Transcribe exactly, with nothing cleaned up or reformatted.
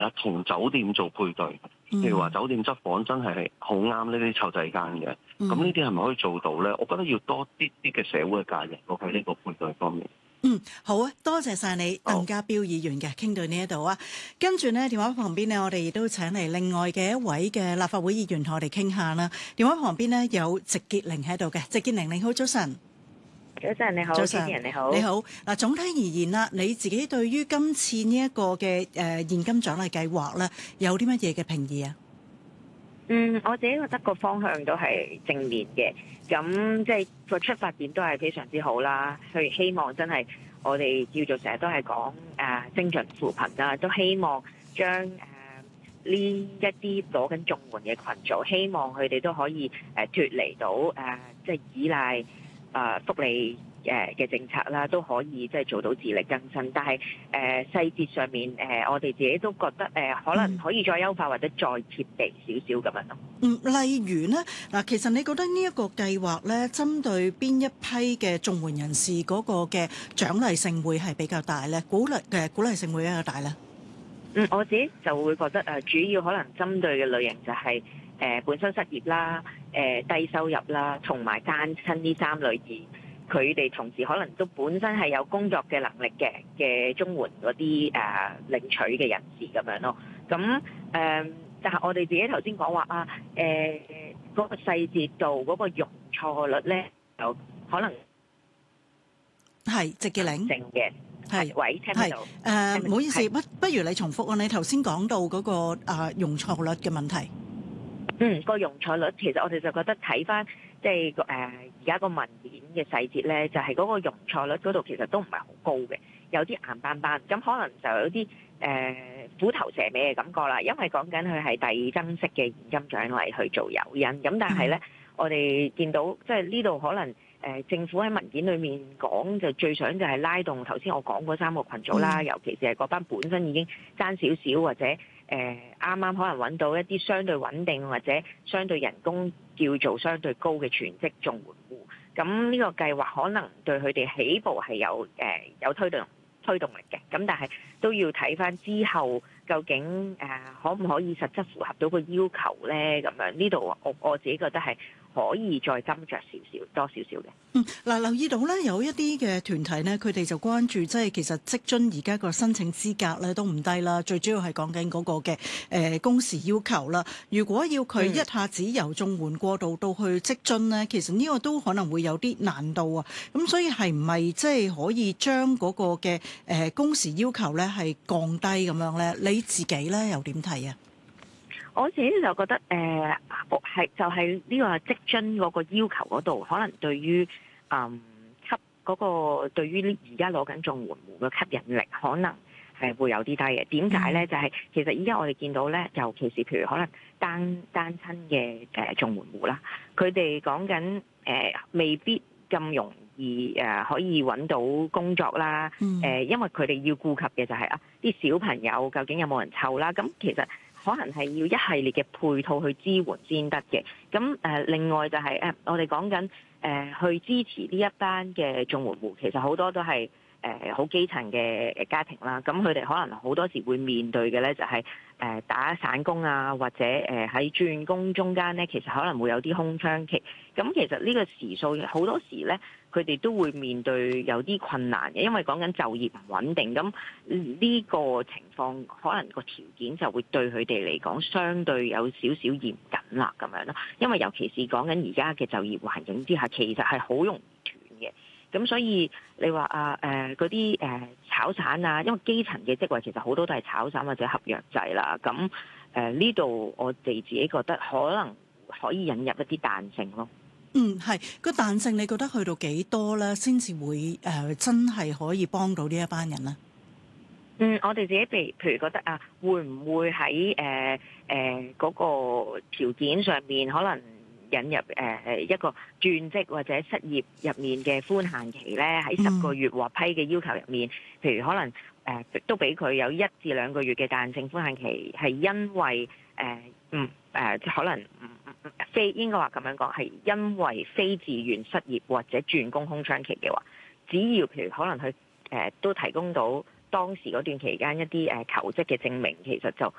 啊同酒店做配對，譬如話酒店執房真係好啱呢啲湊仔間嘅，咁呢啲係咪可以做到咧？我覺得要多啲啲嘅社會嘅介入喺呢個配對方面。 嗯，好啊，多謝晒你，鄧家彪議員嘅傾到呢一度啊。跟住呢，電話旁邊呢，我哋亦都請嚟另外嘅一位嘅立法會議員同我哋傾下啦。電話旁邊呢，有席潔寧喺度嘅，席潔寧你好，早晨。 早晨你好，主持人你好。 你好。嗱，總體而言啦，你自己對於今次呢一個嘅誒現金獎勵計劃咧，有啲乜嘢嘅評議啊？ 嗯，我自己覺得個方向都係正面嘅，咁即係個出發點都係非常之好啦。佢希望真係我哋叫做成日都係講誒精準扶貧啦，都希望將誒呢一啲攞緊綜援嘅群組，希望佢哋都可以誒脫離到誒即係依賴誒福利誒嘅政策啦，都可以即係做到自力更生。但係誒細節上面誒，我哋自己都覺得誒可能可以再優化或者再貼地少少咁樣咯。 嗯，例如咧嗱，其實你覺得呢一個計劃咧，針對邊一批嘅綜援人士嗰個嘅獎勵性會係比較大咧？鼓勵嘅鼓勵性會比較大咧？ 嗯，我自己就會覺得誒，主要可能針對嘅類型就係誒本身失業啦、誒低收入啦，同埋單親呢三類兒。佢哋同時可能都本身係有工作嘅能力嘅嘅綜援嗰啲誒領取嘅人士咁樣咯。咁誒、呃，但係我哋自己頭先講話啊，誒、呃、嗰、那個細節度嗰個容錯率咧，就可能係席潔寧正嘅。係，喂，聽唔到？ 誒，唔好意思，不不如你重複啊！你頭先講到嗰、那個啊容錯率嘅問題。 嗯，個容錯率其實我哋就覺得睇翻即係誒而家個文件嘅細節咧，就係、是、嗰個容錯率嗰度其實都唔係好高嘅，有啲硬邦邦，咁可能就有啲誒、呃、虎頭蛇尾嘅感覺啦。因為講緊佢係遞增式嘅現金獎勵去做誘因，咁但係咧，嗯、我哋見到即係呢度可能誒、呃、政府喺文件裏面講就最想就係拉動頭先我講嗰三個群組啦，嗯、尤其是係嗰班本身已經爭少少或者。誒啱啱可能揾到一啲相對穩定或者相對人工叫做相對高嘅全職綜援戶，咁呢個計劃可能對佢哋起步係有誒、呃、有推動推動力嘅，咁但係都要睇翻之後究竟誒、呃、可唔可以實質符合到個要求咧？咁樣呢度我我自己覺得係可以再斟酌少少多少少嘅。 嗯，嗱，留意到咧，有一啲嘅團體呢，佢哋就關注，即係其實職津而家個申請資格咧都唔低啦，最主要係講緊嗰個嘅誒工時要求啦。如果要佢一下子由綜援過渡到去職津呢，其實呢個都可能會有啲難度啊。咁所以係唔係即係可以將嗰個嘅誒工時要求咧係降低咁樣咧？你自己咧又點睇啊？ 我自己就覺得誒係、呃、就係呢個職津嗰個要求嗰度，可能對於嗯吸嗰個對於而家攞緊綜援戶嘅吸引力，可能係會有啲低嘅。點解咧？就係、是、其實依家我哋見到咧，尤其是譬如可能單單親嘅誒綜援戶啦，佢哋講緊誒未必咁容易誒、呃、可以揾到工作啦。誒、 嗯呃， 因為佢哋要顧及嘅就係、是、啊啲小朋友究竟有冇人湊啦。咁其實可能係要一系列嘅配套去支援先得嘅。咁誒、呃，另外就係、是、誒、呃，我哋講緊誒去支持呢一班嘅綜援戶，其實好多都係誒好基層嘅家庭啦。咁佢哋可能好多時會面對嘅咧，就係、是、誒、呃、打散工啊，或者誒喺轉工中間咧，其實可能會有啲空窗期。咁其實呢個時數好多時咧，佢哋都會面對有啲困難嘅，因為講緊就業唔穩定，咁呢個情況可能個條件就會對佢哋嚟講相對有少少嚴謹啦，咁樣咯。因為尤其是講緊而家嘅就業環境之下，其實係好容易斷嘅。咁所以你話啊誒嗰啲誒炒散啊，因為基層嘅職位其實好多都係炒散或者合約制啦。咁誒呢度我哋自己覺得可能可以引入一啲彈性咯。 嗯，係個彈性，你覺得去到幾多咧，先至會誒、呃、真係可以幫到呢一班人咧？ 嗯，我哋自己譬譬如覺得啊，會唔會喺誒誒嗰個條件上面可能引入誒誒、呃、一個轉職或者失業入面嘅寬限期咧？喺十個月獲批嘅要求入面，譬如可能誒、呃、都俾佢有一至兩個月嘅彈性寬限期，係因為誒、呃、嗯誒、呃、可能唔。非應該話咁樣講，係因為非自願失業或者轉工空窗期嘅話，只要譬如可能佢誒、呃、都提供到當時嗰段期間一啲誒求職嘅證明，其實就